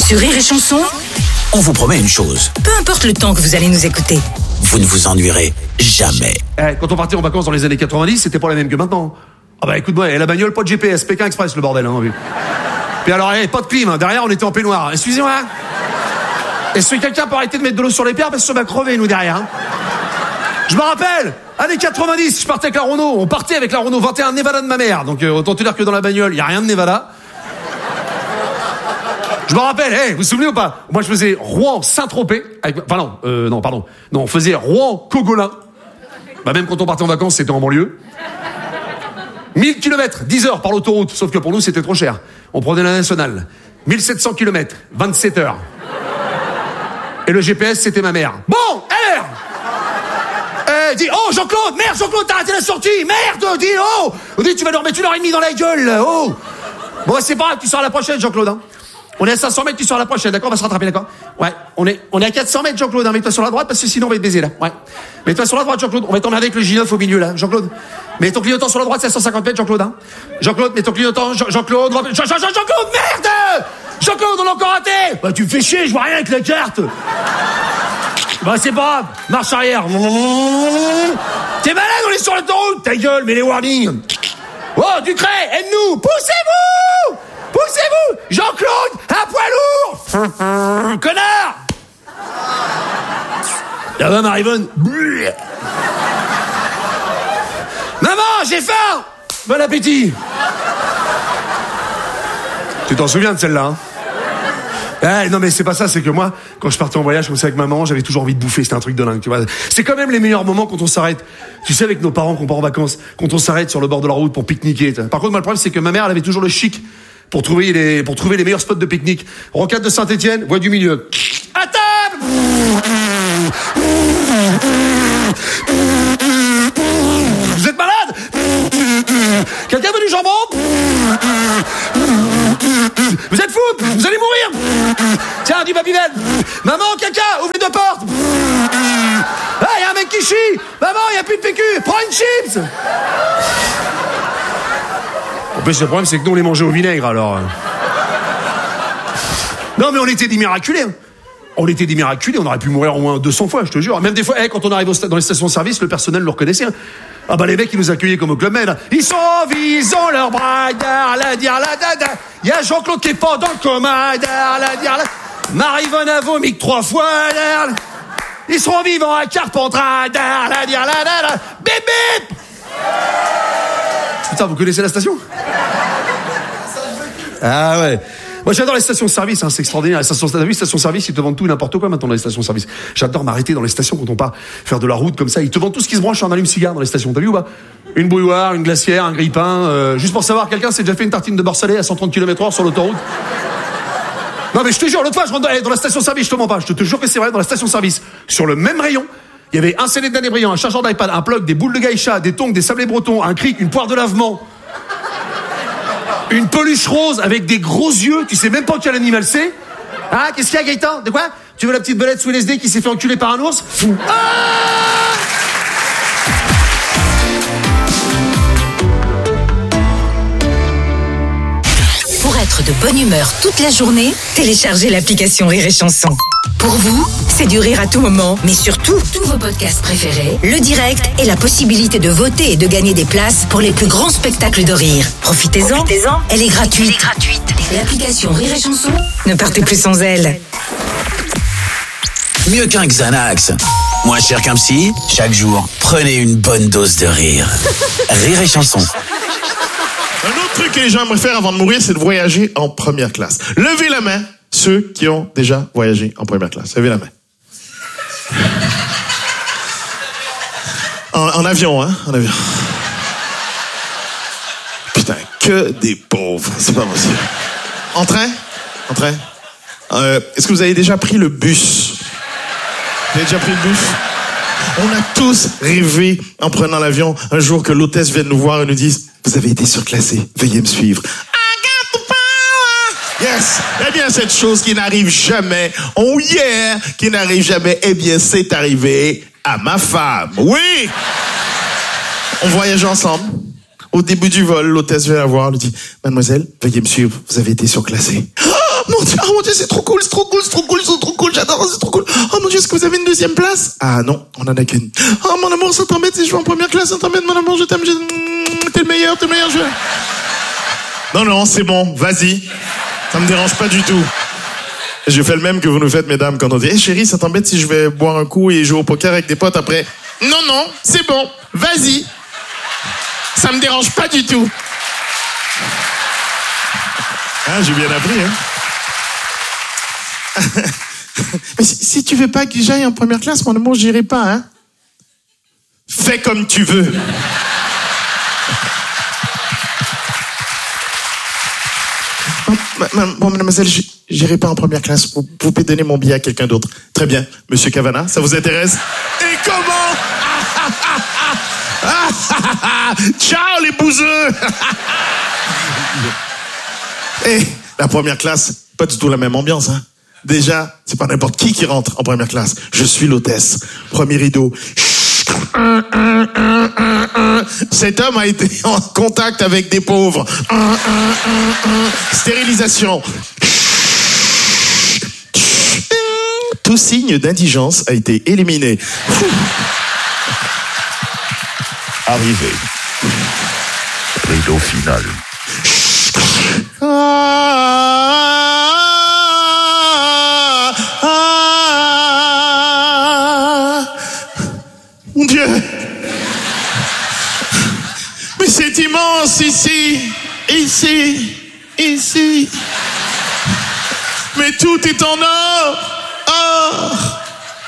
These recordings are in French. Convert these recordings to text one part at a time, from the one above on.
Sur Rire et Chanson, on vous promet une chose. peu importe le temps que vous allez nous écouter. Vous ne vous ennuierez jamais. Quand on partait en vacances dans les années 90, c'était pas la même que maintenant. Ah bah écoute-moi, la bagnole, pas de GPS, Pékin Express, le bordel, hein. Puis alors, pas de clim, hein. Derrière on était en peignoir. Excusez-moi. Est-ce que quelqu'un peut arrêter de mettre de l'eau sur les pierres parce qu'on va crever, nous, derrière, hein. Je me rappelle, années 90, je partais avec la Renault. On partait avec la Renault 21 Nevada de ma mère. Donc autant te dire que dans la bagnole, il y a rien de Nevada. Je me rappelle, vous vous souvenez ou pas? Moi je faisais Rouen-Saint-Tropez. Non, on faisait Rouen-Cogolin. Bah même quand on partait en vacances, c'était en banlieue. 1000 km, 10 heures par l'autoroute. Sauf que pour nous, c'était trop cher. On prenait la nationale. 1700 km, 27 heures. Et le GPS, c'était ma mère. Bon, alors dis, oh Jean-Claude, merde Jean-Claude, t'as raté la sortie, merde, dis, oh dis, tu vas nous remettre 1h30 dans la gueule, oh. Bon, bah, c'est pas grave, tu sors à la prochaine, Jean-Claude, hein. On est à 500 mètres, tu sors à la prochaine, d'accord? On va se rattraper, d'accord? Ouais, on est à 400 mètres, Jean-Claude, hein. Mets-toi sur la droite, parce que sinon on va te baiser, là. Ouais. Mets-toi sur la droite, Jean-Claude, on va t'emmerder avec le J9 au milieu, là, Jean-Claude. Mets ton clignotant sur la droite, c'est à 150 mètres, Jean-Claude, hein. Jean-Claude, mets ton clignotant, Jean-Claude, Jean-Claude, merde! Jean-Claude, on l'a encore raté! Bah, tu me fais chier, je vois rien avec la carte! Bah, c'est pas grave, marche arrière. T'es malade, on est sur l'autoroute, ta gueule, mets les warnings. Oh, Ducret, aide-nous, poussez-vous! Poussez-vous! Jean-Claude, un poids lourd! Connard! Ça va, Marivonne? Maman, j'ai faim! Bon appétit! Tu t'en souviens de celle-là, hein? Non mais c'est pas ça, c'est que moi, quand je partais en voyage comme ça avec maman, j'avais toujours envie de bouffer, c'était un truc de dingue, tu vois. C'est quand même les meilleurs moments quand on s'arrête. Tu sais, avec nos parents qu'on part en vacances, quand on s'arrête sur le bord de la route pour pique-niquer. Par contre, moi, le problème, c'est que ma mère, elle avait toujours le chic pour trouver les meilleurs spots de pique-nique. Rocade de Saint-Étienne, voie du milieu. À table! Vous êtes malade? Quelqu'un veut du jambon? Vous êtes fous? Vous allez mourir? Tiens, du Babybel. Maman, caca, ouvre les deux portes. Ah, il y a un mec qui chie. Maman, il n'y a plus de PQ. Prends une chips. En plus, le problème, c'est que nous, on les mangeait au vinaigre, alors. Non, mais on était des miraculés. On était des miraculés, on aurait pu mourir au moins 200 fois, je te jure. Même des fois, quand on arrive dans les stations-service, le personnel le reconnaissait. Ah bah les mecs, ils nous accueillaient comme au Club Med. Ils sont ils ont leur bras, la dire la dada. Il y a Jean-Claude qui est pas dans le coma, la dire la. Marivonne a vomi 3 fois, ils seront vivants à Carpentras, la dire la dada. Bip bip. Putain, vous connaissez la station? Ah ouais. Moi, j'adore les stations-service, hein, c'est extraordinaire. Les stations-service, ils te vendent tout et n'importe quoi maintenant dans les stations-service. J'adore m'arrêter dans les stations quand on part faire de la route comme ça. Ils te vendent tout ce qui se branche en allume-cigare dans les stations. T'as vu ou pas? Une bouilloire, une glacière, un grille-pain. Juste pour savoir, quelqu'un s'est déjà fait une tartine de beurre salé à 130 km/h sur l'autoroute? Non, mais je te jure, l'autre fois, je rentre dans la station-service, je te mens pas. Je te jure que c'est vrai, dans la station-service. Sur le même rayon, il y avait un CD de Danny Briand, un chargeur d'iPad, un plug, des boules de gaïcha, des tongs, des sablés bretons, un cric, une poire de lavement. Une peluche rose avec des gros yeux, tu sais même pas quel animal c'est. Ah, qu'est-ce qu'il y a, Gaëtan? De quoi? Tu veux la petite belette sous LSD qui s'est fait enculer par un ours? Ah! Pour être de bonne humeur toute la journée, téléchargez l'application Rire et Chanson. Pour vous, c'est du rire à tout moment, mais surtout, tous vos podcasts préférés, le direct et la possibilité de voter et de gagner des places pour les plus grands spectacles de rire. Profitez-en, elle est gratuite. L'application Rire et Chanson, ne partez plus sans elle. Mieux qu'un Xanax. Moins cher qu'un psy, chaque jour, prenez une bonne dose de rire. Rire et Chanson. Un autre truc que les gens aimeraient faire avant de mourir, c'est de voyager en première classe. Levez la main, ceux qui ont déjà voyagé en première classe. Levez la main. En avion, hein? En avion. Putain, que des pauvres. C'est pas possible. En train? En train? Est-ce que vous avez déjà pris le bus? Vous avez déjà pris le bus? On a tous rêvé, en prenant l'avion, un jour que l'hôtesse vienne nous voir et nous dise « Vous avez été surclassé, veuillez me suivre. » I got the power! Yes! Eh bien, cette chose qui n'arrive jamais, oh yeah! Qui n'arrive jamais, eh bien, c'est arrivé à ma femme. Oui! On voyageait ensemble. Au début du vol, l'hôtesse vient la voir, elle lui dit « Mademoiselle, veuillez me suivre, vous avez été surclassée. » Oh, mon Dieu, c'est trop cool, ils sont trop cool, j'adore, c'est trop cool. Oh mon Dieu, est-ce que vous avez une deuxième place? Ah non, on en a qu'une. Oh mon amour, ça t'embête si je vais en première classe, ça t'embête mon amour, je t'aime, t'es le meilleur, je... Non, c'est bon, vas-y. Ça me dérange pas du tout. Je fais le même que vous nous faites, mesdames, quand on dit, chérie, ça t'embête si je vais boire un coup et jouer au poker avec des potes après? Non, c'est bon, vas-y. Ça me dérange pas du tout. Ah, j'ai bien appris, hein. Mais si tu veux pas que j'aille en première classe, mon amour, j'irai pas, hein. Fais comme tu veux. Bon, mademoiselle, j'irai pas en première classe. Vous pouvez donner mon billet à quelqu'un d'autre. Très bien. Monsieur Cavana, ça vous intéresse? Et comment? Ciao, les bouseux. Et la première classe, pas du tout la même ambiance, hein. Déjà, c'est pas n'importe qui rentre en première classe. Je suis l'hôtesse. Premier rideau. Cet homme a été en contact avec des pauvres. Stérilisation. Tout signe d'indigence a été éliminé. Arrivé. Rideau final. Mon Dieu! Mais c'est immense ici! Mais tout est en or!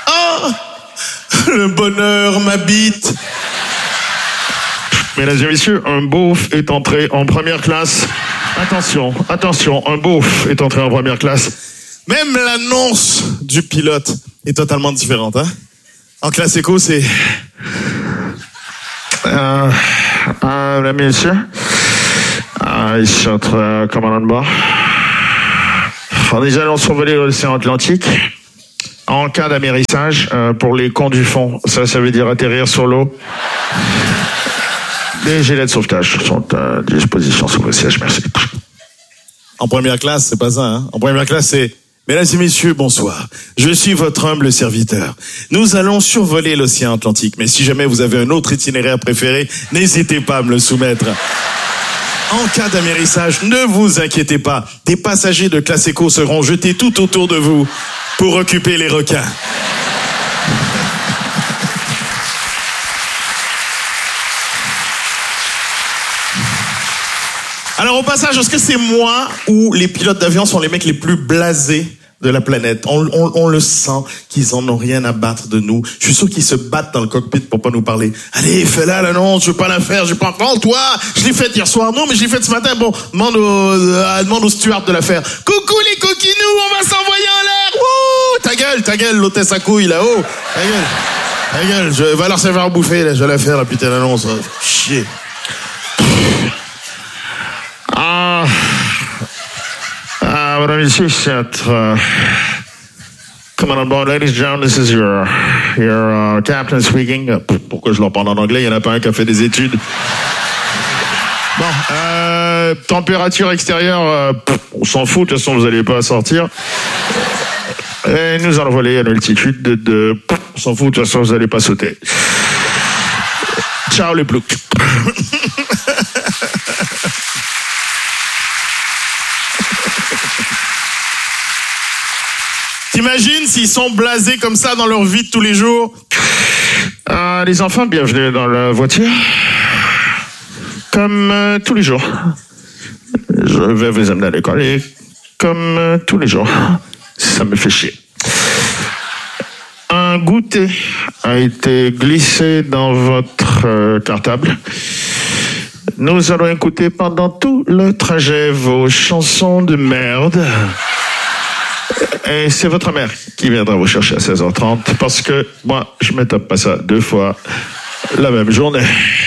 Le bonheur m'habite! Mesdames et messieurs, un beauf est entré en première classe. Attention, un beauf est entré en première classe. Même l'annonce du pilote est totalement différente, hein? En classe éco, c'est... Mesdames et messieurs, ici entre commandant de bord. Nous allons survoler l'océan Atlantique. En cas d'amérissage, pour les cons du fond, ça veut dire atterrir sur l'eau. Les gilets de sauvetage sont à disposition sur le siège, merci. En première classe, c'est pas ça, hein. En première classe, c'est... Mesdames et messieurs, bonsoir. Je suis votre humble serviteur. Nous allons survoler l'océan Atlantique, mais si jamais vous avez un autre itinéraire préféré, n'hésitez pas à me le soumettre. En cas d'amérissage, ne vous inquiétez pas. Des passagers de classe éco seront jetés tout autour de vous pour occuper les requins. Alors au passage, est-ce que c'est moi ou les pilotes d'avion sont les mecs les plus blasés de la planète? On le sent qu'ils en ont rien à battre de nous. Je suis sûr qu'ils se battent dans le cockpit pour pas nous parler. Allez, fais-la l'annonce, je veux pas la faire, je vais pas... Non, toi, je l'ai faite hier soir. Non, mais je l'ai faite ce matin. Bon, demande au steward de la faire. Coucou les coquinous, on va s'envoyer en l'air. Wouh, ta gueule, l'hôtesse à couilles là-haut. Ta gueule, je vais leur servir à bouffer, là, je vais la faire, la putain d'annonce. Chier. Madame, ici, c'est Commandant de bord, ladies and gentlemen, this is your captain speaking. Pourquoi je leur parle en anglais? Il n'y en a pas un qui a fait des études. Bon, température extérieure, on s'en fout, de toute façon, vous n'allez pas sortir. Et nous allons voler à l'altitude de on s'en fout, de toute façon, vous n'allez pas sauter. Ciao les ploucs. T'imagines s'ils sont blasés comme ça dans leur vie de tous les jours? Les enfants, bienvenue dans la voiture. Comme tous les jours. Je vais vous amener à l'école et comme tous les jours. Ça me fait chier. Un goûter a été glissé dans votre cartable. Nous allons écouter pendant tout le trajet vos chansons de merde. Et c'est votre mère qui viendra vous chercher à 16h30 parce que moi, je me tape pas ça 2 fois la même journée.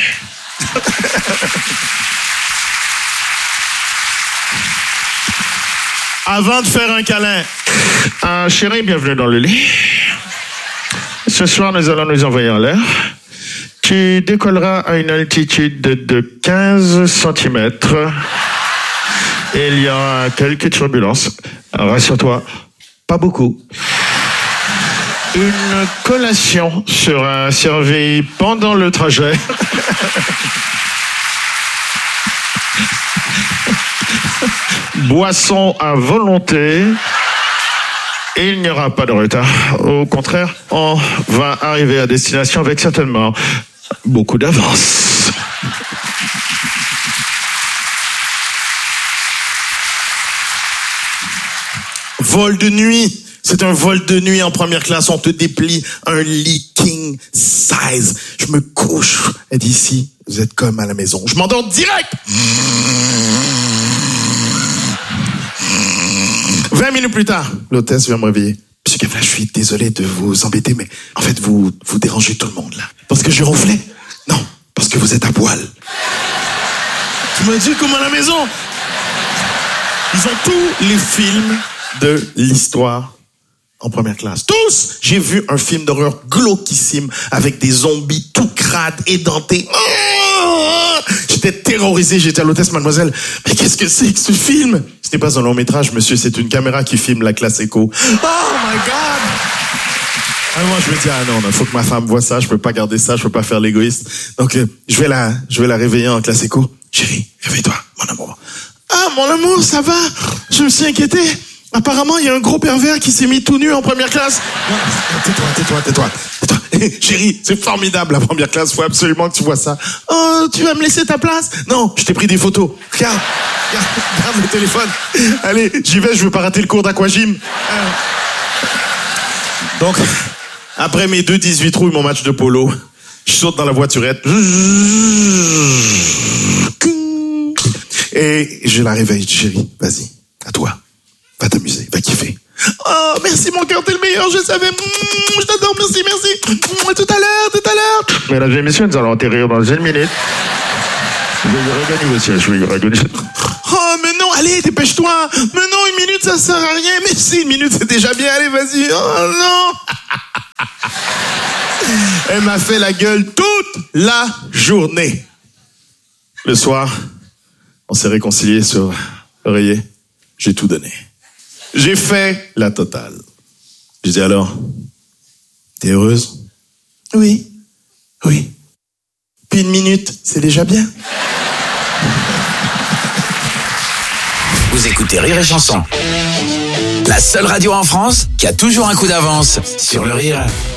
Avant de faire un câlin, chérie, bienvenue dans le lit. Ce soir, nous allons nous envoyer en l'air. Tu décolleras à une altitude de 15 cm. Et il y aura quelques turbulences. Rassure-toi, pas beaucoup. Une collation sera servie pendant le trajet. Boisson à volonté. Il n'y aura pas de retard. Au contraire, on va arriver à destination avec certainement beaucoup d'avance. Vol de nuit. C'est un vol de nuit en première classe. On te déplie un lit king size. Je me couche. Et d'ici, vous êtes comme à la maison. Je m'endors direct. 20 minutes plus tard, l'hôtesse vient me réveiller. Monsieur Cavla, je suis désolé de vous embêter, mais en fait, vous dérangez tout le monde, là. Parce que j'ai ronflé? Non, parce que vous êtes à poil. Tu m'as dit comme à la maison. Ils ont tous les films de l'histoire en première classe. Tous! J'ai vu un film d'horreur glauquissime avec des zombies tout crades, édentés. J'étais terrorisé, j'étais à l'hôtesse, mademoiselle. Mais qu'est-ce que c'est que ce film? Ce n'est pas un long métrage, monsieur, c'est une caméra qui filme la classe éco. Oh my God! Alors moi, je me dis, ah non, il faut que ma femme voit ça, je peux pas garder ça, je peux pas faire l'égoïste. Donc, je vais la réveiller en classe éco. Chérie, réveille-toi, mon amour. Ah, mon amour, ça va? Je me suis inquiété. Apparemment, il y a un gros pervers qui s'est mis tout nu en première classe. Non, tais-toi. Chérie, c'est formidable la première classe, faut absolument que tu vois ça. Oh, tu vas me laisser ta place? Non, je t'ai pris des photos. Regarde le téléphone. Allez, j'y vais, je veux pas rater le cours d'aquagym. Donc, après mes 2 18 trous et mon match de polo, je saute dans la voiturette. Et je la réveille, je dis, chérie, vas-y, à toi. Va t'amuser, va kiffer. Oh, merci mon cœur, t'es le meilleur, je savais. Je t'adore, merci. Tout à l'heure. Mesdames et messieurs, nous allons atterrir dans 1 minute. Je vais regagner le siège, Oh, mais non, allez, dépêche-toi. Mais non, 1 minute, ça sert à rien. Mais si, 1 minute, c'est déjà bien. Allez, vas-y. Oh, non. Elle m'a fait la gueule toute la journée. Le soir, on s'est réconciliés sur l'oreiller. J'ai tout donné. J'ai fait la totale. Je dis alors, t'es heureuse? Oui. Puis 1 minute, c'est déjà bien. Vous écoutez Rire et Chanson, la seule radio en France qui a toujours un coup d'avance sur le rire.